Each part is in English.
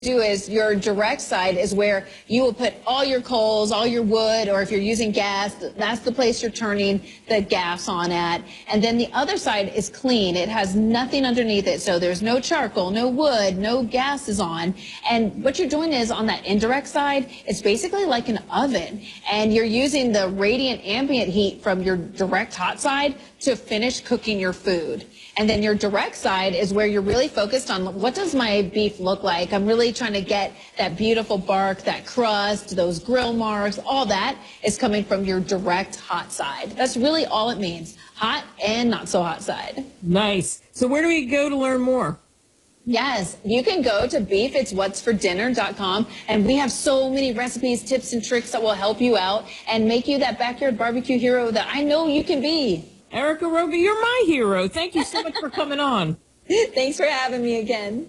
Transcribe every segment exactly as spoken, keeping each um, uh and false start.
do is your direct side is where you will put all your coals, all your wood, or if you're using gas, that's the place you're turning the gas on at. And then the other side is clean. It has nothing underneath it. So there's no charcoal, no wood, no gas is on. And what you're doing is on that indirect side, it's basically like an oven. And you're using the radiant ambient heat from your direct hot side to finish cooking your food. And then your direct side is where you're really focused on what does my beef look like? I'm really trying to get that beautiful bark, that crust, those grill marks, all that is coming from your direct hot side. That's really all it means, hot and not so hot side. Nice. So where do we go to learn more? Yes, you can go to beef its what's for dinner dot com, and we have so many recipes, tips, and tricks that will help you out and make you that backyard barbecue hero that I know you can be. Erica Roga, you're my hero. Thank you so much for coming on. Thanks for having me again.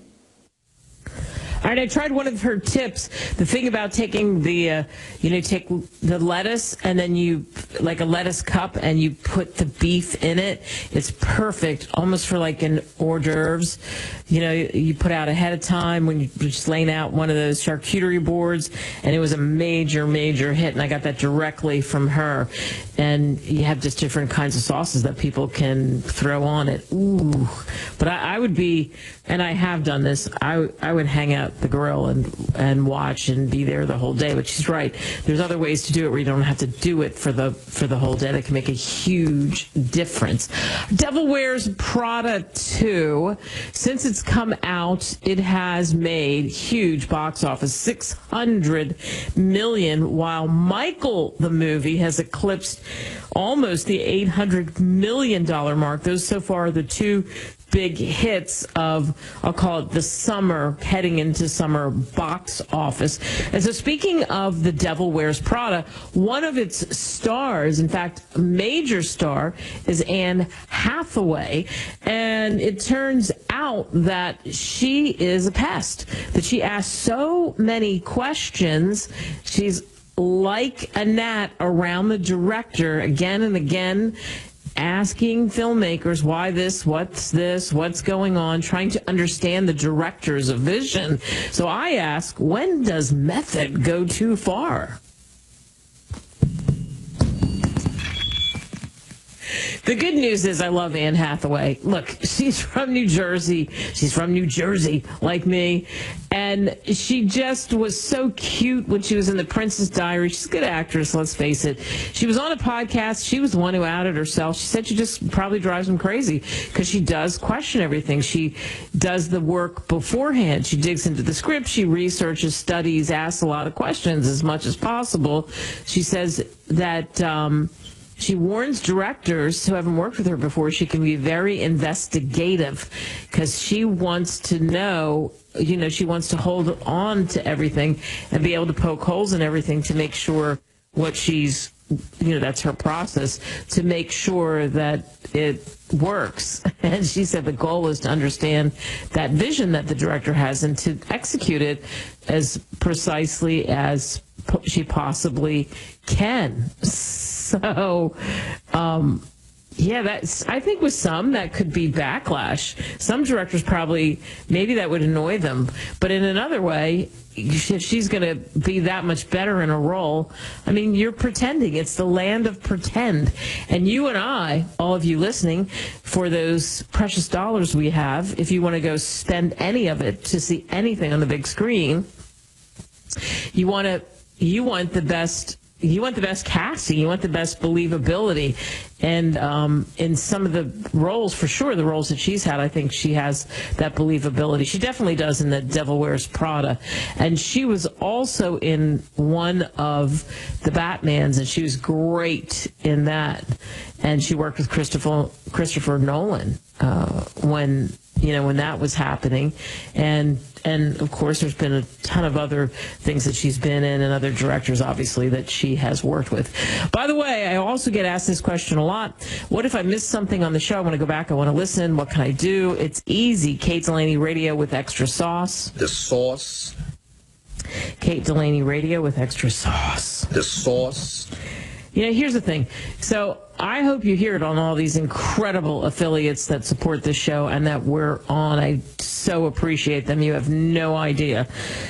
All right, I tried one of her tips. The thing about taking the, uh, you know, take the lettuce and then you, like a lettuce cup, and you put the beef in it. It's perfect, almost for like an hors d'oeuvres. You know, you put out ahead of time when you're just laying out one of those charcuterie boards, and it was a major, major hit. And I got that directly from her. And you have just different kinds of sauces that people can throw on it. Ooh. But I, I would be, and I have done this, I, I would hang out the grill and and watch and be there the whole day. But she's right. There's other ways to do it where you don't have to do it for the for the whole day. That can make a huge difference. Devil Wears Prada two. Since it's come out, it has made huge box office, six hundred million, while Michael the movie has eclipsed almost the eight hundred million dollars mark. Those so far are the two big hits of, I'll call it the summer, heading into summer box office. And so speaking of The Devil Wears Prada, one of its stars, in fact, a major star, is Anne Hathaway. And it turns out that she is a pest, that she asks so many questions. She's like a gnat around the director again and again, asking filmmakers why this, what's this, what's going on, trying to understand the director's vision. So I ask, when does method go too far? The good news is I love Anne Hathaway. Look, she's from New Jersey. She's from New Jersey, like me. And she just was so cute when she was in The Princess Diary. She's a good actress, let's face it. She was on a podcast. She was the one who outed herself. She said she just probably drives them crazy because she does question everything. She does the work beforehand. She digs into the script. She researches, studies, asks a lot of questions as much as possible. She says that um, she warns directors who haven't worked with her before she can be very investigative because she wants to know, you know, she wants to hold on to everything and be able to poke holes in everything to make sure what she's, you know, that's her process, to make sure that it works. And she said the goal is to understand that vision that the director has and to execute it as precisely as she possibly can. So, um, yeah, that's, I think with some that could be backlash. Some directors probably, maybe that would annoy them. But in another way, if she's going to be that much better in a role, I mean, you're pretending. It's the land of pretend. And you and I, all of you listening, for those precious dollars we have, if you want to go spend any of it to see anything on the big screen, you want to, you want the best You want the best casting. You want the best believability. And um, in some of the roles, for sure, the roles that she's had, I think she has that believability. She definitely does in The Devil Wears Prada. And she was also in one of the Batmans, and she was great in that. And she worked with Christopher, Christopher Nolan uh, when, you know, when that was happening. And And, of course, there's been a ton of other things that she's been in and other directors, obviously, that she has worked with. By the way, I also get asked this question a lot. What if I missed something on the show? I want to go back. I want to listen. What can I do? It's easy. Kate Delaney Radio with extra sauce. The sauce. Kate Delaney Radio with extra sauce. The sauce. You know, here's the thing. So I hope you hear it on all these incredible affiliates that support this show and that we're on. I so appreciate them. You have no idea.